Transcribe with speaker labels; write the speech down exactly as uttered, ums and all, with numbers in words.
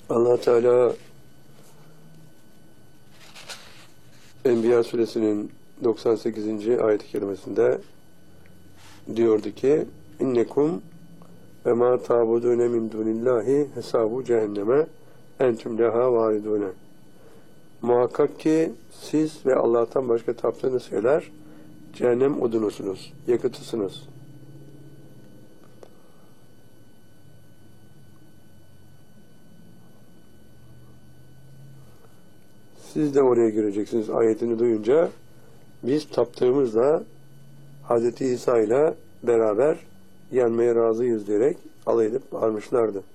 Speaker 1: Allah Teala Enbiya suresinin doksan sekizinci ayet-i kerimesinde diyordu ki innekum ve ma ta'budune min dunillahi hesabu cehenneme entüm leha varidune. Muhakkak ki siz ve Allah'tan başka taptığınız şeyler cehennem odunusunuz, yakıtısınız. Siz de oraya gireceksiniz ayetini duyunca biz taptığımızla Hz. İsa ile beraber yanmaya razıyız diyerek alay edip bağırmışlardı.